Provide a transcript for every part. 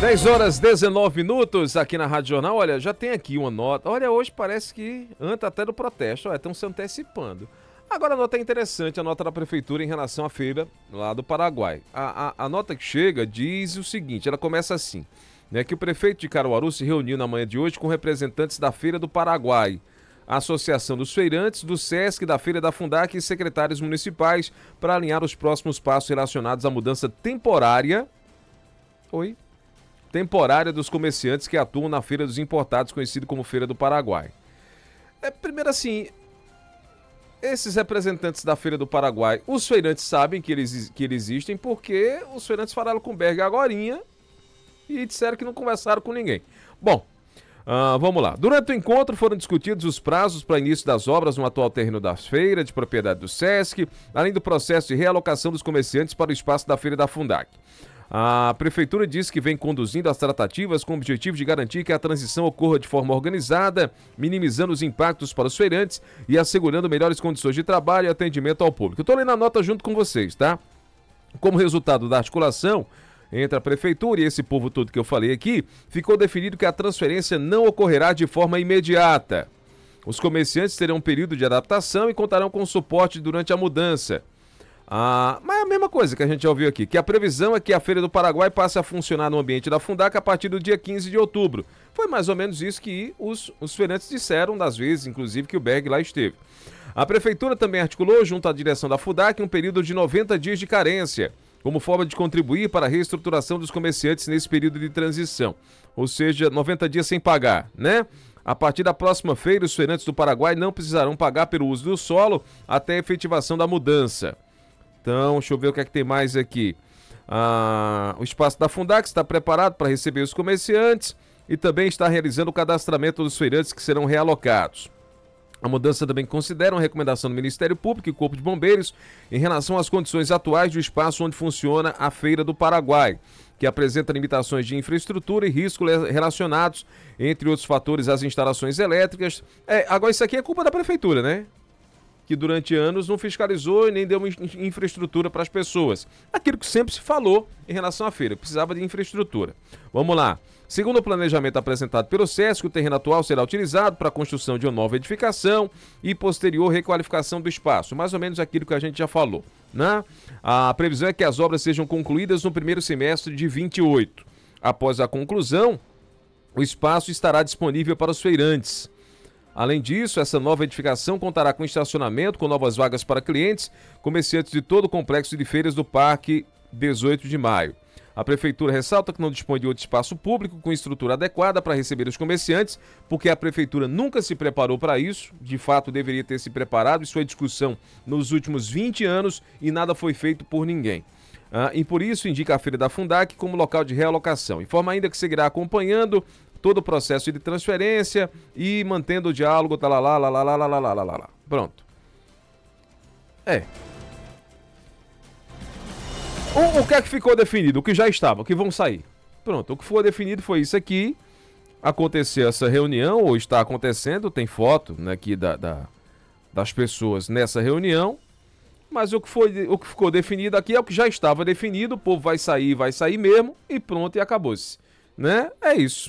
10h19 aqui na Rádio Jornal. Olha, já tem aqui uma nota. Olha, hoje parece que anda até do protesto. Olha, estão se antecipando. Agora a nota é interessante, a nota da Prefeitura em relação à feira lá do Paraguai. A nota que chega diz o seguinte, ela começa assim, né, que o prefeito de Caruaru se reuniu na manhã de hoje com representantes da Feira do Paraguai, a Associação dos Feirantes, do SESC, da Feira da Fundac e secretários municipais para alinhar os próximos passos relacionados à mudança temporária dos comerciantes que atuam na Feira dos Importados, conhecido como Feira do Paraguai. Primeiro assim, esses representantes da Feira do Paraguai, os feirantes sabem que eles existem porque os feirantes falaram com o Berg agorinha e disseram que não conversaram com ninguém. Bom, vamos lá. Durante o encontro foram discutidos os prazos para início das obras no atual terreno da feira, de propriedade do SESC, além do processo de realocação dos comerciantes para o espaço da Feira da Fundac. A Prefeitura disse que vem conduzindo as tratativas com o objetivo de garantir que a transição ocorra de forma organizada, minimizando os impactos para os feirantes e assegurando melhores condições de trabalho e atendimento ao público. Eu estou lendo a nota junto com vocês, tá? Como resultado da articulação entre a Prefeitura e esse povo todo que eu falei aqui, ficou definido que a transferência não ocorrerá de forma imediata. Os comerciantes terão um período de adaptação e contarão com suporte durante a mudança. Mas é a mesma coisa que a gente já ouviu aqui, que a previsão é que a Feira do Paraguai passe a funcionar no ambiente da Fundac a partir do dia 15 de outubro. Foi mais ou menos isso que os feirantes disseram, das vezes, inclusive, que o Berg lá esteve. A Prefeitura também articulou, junto à direção da Fundac, um período de 90 dias de carência, como forma de contribuir para a reestruturação dos comerciantes nesse período de transição. Ou seja, 90 dias sem pagar, né? A partir da próxima feira, os feirantes do Paraguai não precisarão pagar pelo uso do solo até a efetivação da mudança. Então, deixa eu ver o que é que tem mais aqui. O espaço da Fundac está preparado para receber os comerciantes e também está realizando o cadastramento dos feirantes que serão realocados. A mudança também considera uma recomendação do Ministério Público e Corpo de Bombeiros em relação às condições atuais do espaço onde funciona a Feira do Paraguai, que apresenta limitações de infraestrutura e riscos relacionados, entre outros fatores, às instalações elétricas. Agora isso aqui é culpa da Prefeitura, né? Que durante anos não fiscalizou e nem deu uma infraestrutura para as pessoas. Aquilo que sempre se falou em relação à feira, precisava de infraestrutura. Vamos lá. Segundo o planejamento apresentado pelo SESC, o terreno atual será utilizado para a construção de uma nova edificação e posterior requalificação do espaço. Mais ou menos aquilo que a gente já falou, né? A previsão é que as obras sejam concluídas no primeiro semestre de 28. Após a conclusão, o espaço estará disponível para os feirantes. Além disso, essa nova edificação contará com estacionamento, com novas vagas para clientes, comerciantes de todo o complexo de feiras do Parque 18 de Maio. A Prefeitura ressalta que não dispõe de outro espaço público com estrutura adequada para receber os comerciantes, porque a Prefeitura nunca se preparou para isso, de fato deveria ter se preparado, isso foi discussão nos últimos 20 anos e nada foi feito por ninguém. E por isso indica a Feira da Fundac como local de realocação. Informa ainda que seguirá acompanhando todo o processo de transferência e mantendo o diálogo, Pronto. O que é que ficou definido? O que já estava, o que vão sair. Pronto, o que foi definido foi isso aqui. Aconteceu essa reunião, ou está acontecendo, tem foto, né, aqui das pessoas nessa reunião. Mas o que ficou definido aqui é o que já estava definido, o povo vai sair mesmo, e pronto, e acabou-se. Né? É isso.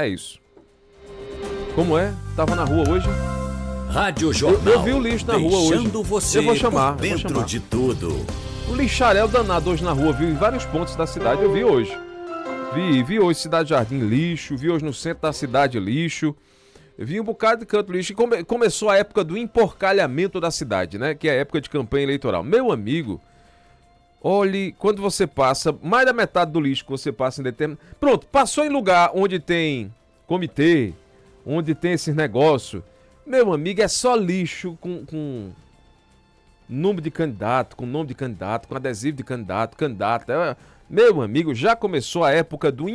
Como é? Tava na rua hoje. Rádio Jornal. Eu vi o lixo na rua hoje. Você eu vou chamar. dentro de tudo. O lixarel danado hoje na rua, viu? Em vários pontos da cidade eu vi hoje. Vi hoje Cidade Jardim lixo, vi hoje no centro da cidade lixo. Vi um bocado de canto lixo. E começou a época do emporcalhamento da cidade, né? Que é a época de campanha eleitoral. Meu amigo, olhe, quando você passa, mais da metade do lixo que você passa em determinado... Pronto, passou em lugar onde tem comitê, onde tem esses negócios. Meu amigo, é só lixo com nome de candidato, com adesivo de candidato. Meu amigo, já começou a época do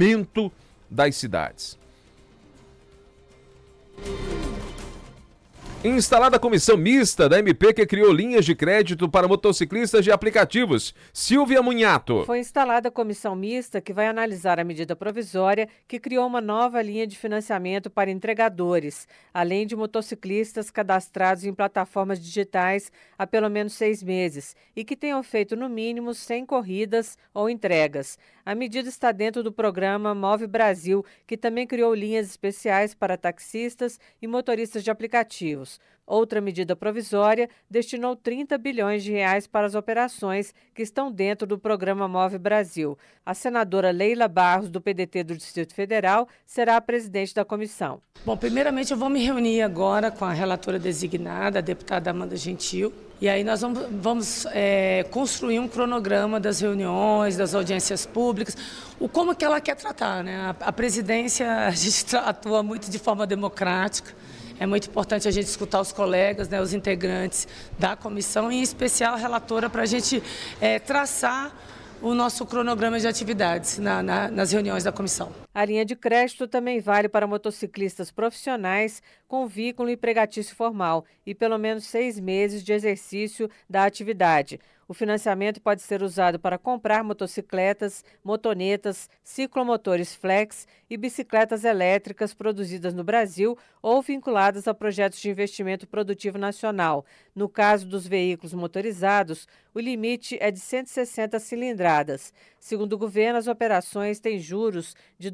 emporcalhamento das cidades. Instalada a comissão mista da MP que criou linhas de crédito para motociclistas de aplicativos. Silvia Munhato. Foi instalada a comissão mista que vai analisar a medida provisória que criou uma nova linha de financiamento para entregadores, além de motociclistas cadastrados em plataformas digitais há pelo menos 6 meses e que tenham feito no mínimo 100 corridas ou entregas. A medida está dentro do programa Move Brasil, que também criou linhas especiais para taxistas e motoristas de aplicativos. Outra medida provisória destinou 30 bilhões de reais para as operações que estão dentro do programa Move Brasil. A senadora Leila Barros, do PDT do Distrito Federal, será a presidente da comissão. Bom, primeiramente eu vou me reunir agora com a relatora designada, a deputada Amanda Gentil, e aí nós vamos construir um cronograma das reuniões, das audiências públicas, como que ela quer tratar, né? A presidência, a gente atua muito de forma democrática. É muito importante a gente escutar os colegas, né, os integrantes da comissão, em especial a relatora, para a gente traçar o nosso cronograma de atividades nas reuniões da comissão. A linha de crédito também vale para motociclistas profissionais com vínculo empregatício formal e pelo menos 6 meses de exercício da atividade. O financiamento pode ser usado para comprar motocicletas, motonetas, ciclomotores flex e bicicletas elétricas produzidas no Brasil ou vinculadas a projetos de investimento produtivo nacional. No caso dos veículos motorizados, o limite é de 160 cilindradas. Segundo o governo, as operações têm juros de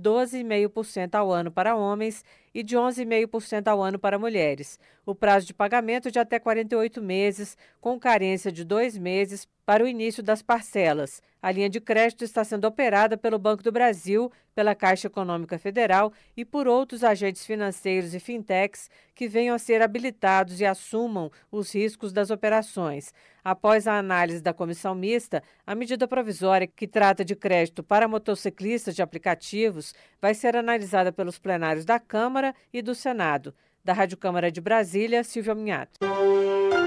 12,5% ao ano para homens e de 11,5% ao ano para mulheres. O prazo de pagamento é de até 48 meses, com carência de 2 meses para o início das parcelas. A linha de crédito está sendo operada pelo Banco do Brasil, pela Caixa Econômica Federal e por outros agentes financeiros e fintechs que venham a ser habilitados e assumam os riscos das operações. Após a análise da comissão mista, a medida provisória que trata de crédito para motociclistas de aplicativos vai ser analisada pelos plenários da Câmara e do Senado. Da Rádio Câmara de Brasília, Silvia Munhato.